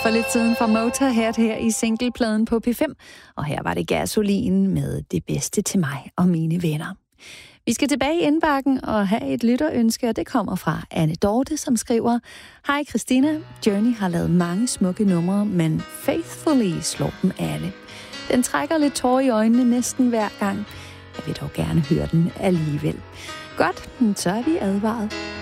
for lidt siden fra Motorhead her i singlepladen på P5. Og her var det Gasolin med Det bedste til mig og mine venner. Vi skal tilbage i indbakken og have et lytterønske, og det kommer fra Anne Dorte, som skriver: Hej Christina, Journey har lavet mange smukke numre, men Faithfully slår dem alle. Den trækker lidt tårer i øjnene næsten hver gang. Jeg vil dog gerne høre den alligevel. Godt, så er vi advaret.